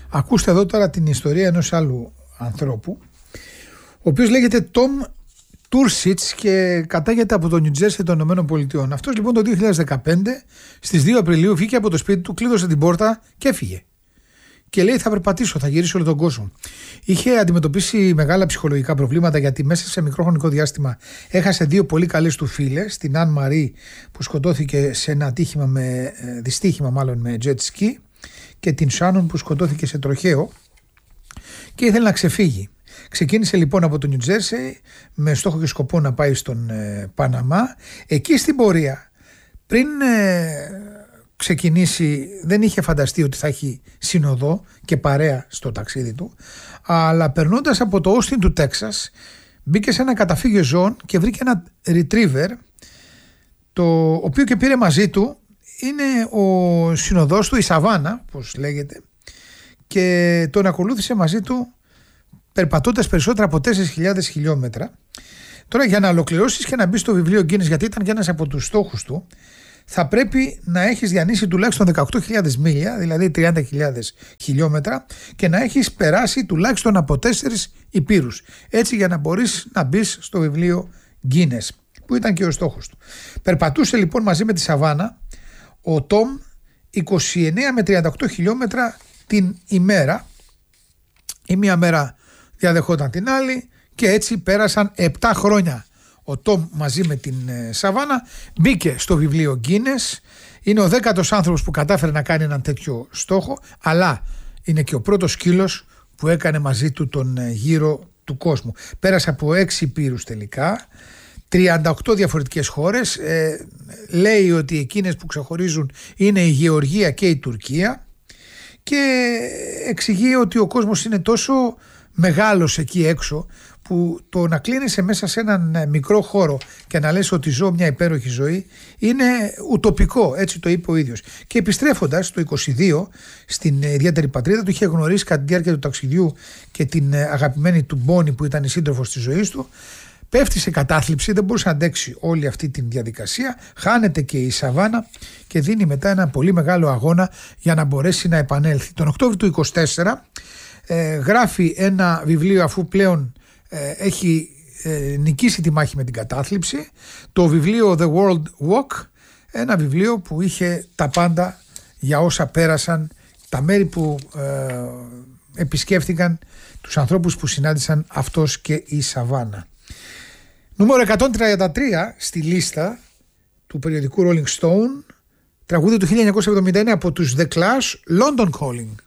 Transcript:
Ακούστε εδώ τώρα την ιστορία ενός άλλου ανθρώπου, ο οποίος λέγεται Τόμ Τούρσιτς και κατάγεται από το Νιου Τζέρσι των Ηνωμένων Πολιτειών. Αυτός λοιπόν το 2015 στις 2 Απριλίου βγήκε από το σπίτι του, κλείδωσε την πόρτα και έφυγε. Και λέει θα περπατήσω, θα γυρίσω όλο τον κόσμο. Είχε αντιμετωπίσει μεγάλα ψυχολογικά προβλήματα, γιατί μέσα σε μικρό χρονικό διάστημα έχασε 2 πολύ καλές του φίλες, την Αν Μαρή που σκοτώθηκε σε ένα δυστύχημα με jet ski, και την Σάνον που σκοτώθηκε σε τροχαίο, και ήθελε να ξεφύγει. Ξεκίνησε λοιπόν από το Νιου Τζέρσι με στόχο και σκοπό να πάει στον Παναμά. Εκεί στην πορεία, πριν ξεκινήσει, δεν είχε φανταστεί ότι θα έχει συνοδό και παρέα στο ταξίδι του, αλλά περνώντας από το Όστιν του Τέξας μπήκε σε ένα καταφύγιο ζώων και βρήκε ένα retriever, το οποίο και πήρε μαζί του. Είναι ο συνοδός του, η Σαβάνα όπως λέγεται, και τον ακολούθησε μαζί του περπατώντας περισσότερα από 4.000 χιλιόμετρα. Τώρα, για να ολοκληρώσεις και να μπει στο βιβλίο Guinness, γιατί ήταν και ένας από τους στόχους του, θα πρέπει να έχεις διανύσει τουλάχιστον 18.000 μίλια, δηλαδή 30.000 χιλιόμετρα, και να έχεις περάσει τουλάχιστον από 4 υπήρους. Έτσι, για να μπορείς να μπεις στο βιβλίο Guinness, που ήταν και ο στόχος του. Περπατούσε λοιπόν μαζί με τη Σαβάνα ο Τόμ 29 με 38 χιλιόμετρα την ημέρα. Η μία μέρα διαδεχόταν την άλλη, και έτσι πέρασαν 7 χρόνια ο Τόμ μαζί με την Σαβάνα. Μπήκε στο βιβλίο Guinness. Είναι ο 10ος άνθρωπος που κατάφερε να κάνει έναν τέτοιο στόχο, αλλά είναι και ο πρώτος σκύλος που έκανε μαζί του τον γύρο του κόσμου. Πέρασε από 6 υπήρους τελικά, 38 διαφορετικές χώρες. Λέει ότι εκείνες που ξεχωρίζουν είναι η Γεωργία και η Τουρκία, και εξηγεί ότι ο κόσμος είναι τόσο μεγάλος εκεί έξω, που το να κλείνεσαι μέσα σε έναν μικρό χώρο και να λες ότι ζω μια υπέροχη ζωή είναι ουτοπικό, έτσι το είπε ο ίδιος. Και επιστρέφοντας το 22 στην ιδιαίτερη πατρίδα του, είχε γνωρίσει κατά τη διάρκεια του ταξιδιού και την αγαπημένη του Μπόνι, που ήταν η σύντροφος της ζωής του. Πέφτει σε κατάθλιψη, δεν μπορούσε να αντέξει όλη αυτή τη διαδικασία. Χάνεται και η Σαβάνα και δίνει μετά ένα πολύ μεγάλο αγώνα για να μπορέσει να επανέλθει. Τον Οκτώβριο του 24 γράφει ένα βιβλίο, αφού πλέον έχει νικήσει τη μάχη με την κατάθλιψη, το βιβλίο The World Walk, ένα βιβλίο που είχε τα πάντα για όσα πέρασαν, τα μέρη που επισκέφθηκαν, τους ανθρώπους που συνάντησαν αυτός και η Σαβάνα. Νούμερο 133 στη λίστα του περιοδικού Rolling Stone, τραγούδι του 1979 από τους The Clash, London Calling.